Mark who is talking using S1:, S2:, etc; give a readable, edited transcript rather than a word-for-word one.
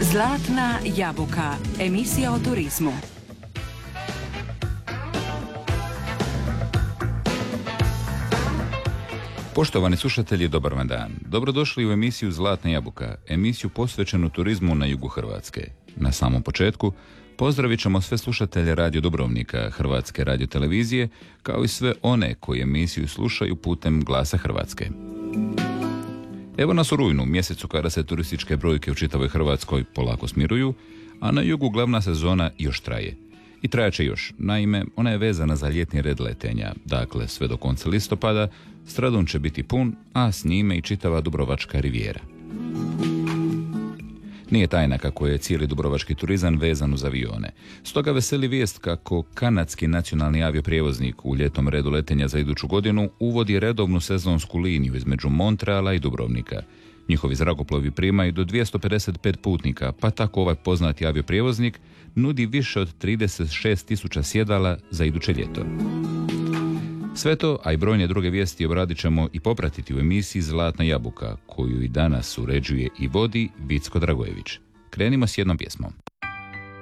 S1: Zlatna jabuka, emisija o turizmu.
S2: Poštovani slušatelji, dobar vam dan. Dobrodošli u emisiju Zlatna jabuka, emisiju posvećenu turizmu na jugu Hrvatske. Na samom početku pozdravit ćemo sve slušatelje Radio Dubrovnika, Hrvatske radiotelevizije, kao i sve one koji emisiju slušaju putem Glasa Hrvatske. Evo nas u rujnu, mjesecu kada se turističke brojke u čitavoj Hrvatskoj polako smiruju, a na jugu glavna sezona još traje. I trajaće još. Naime, ona je vezana za ljetni red letenja, dakle sve do konca listopada, Stradun će biti pun, a s njime i čitava Dubrovačka rivijera. Nije tajna kako je cijeli dubrovački turizam vezan uz avione. Stoga veseli vijest kako kanadski nacionalni avioprijevoznik u ljetnom redu letenja za iduću godinu uvodi redovnu sezonsku liniju između Montreala i Dubrovnika. Njihovi zrakoplovi primaju do 255 putnika, pa tako ovaj poznati avioprijevoznik nudi više od 36.000 sjedala za iduće ljeto. Sve to, a i brojne druge vijesti obradit ćemo i popratiti u emisiji Zlatna jabuka, koju i danas uređuje i vodi Vicko Dragojević. Krenimo s jednom pjesmom.